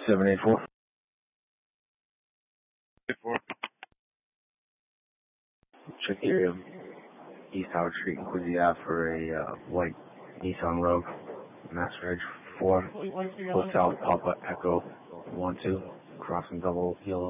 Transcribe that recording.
784. 4. Check the area. East Howard Street in Quincy Ave for a white Nissan Rogue. Mass Reg 4. Hotel Papa Echo 12. Crossing double yellow.